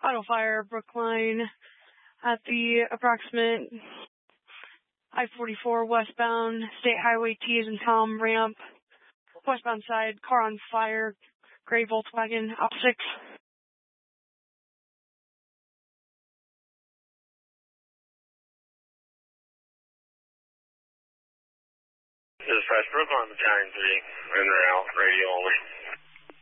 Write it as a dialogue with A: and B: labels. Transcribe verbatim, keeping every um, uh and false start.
A: auto fire, Brookline, at the approximate I forty-four westbound, State Highway T as in Tom ramp, westbound side, car on fire, gray Volkswagen, op six.
B: This is Fresh Brookline, Battalion three, in route, radio only.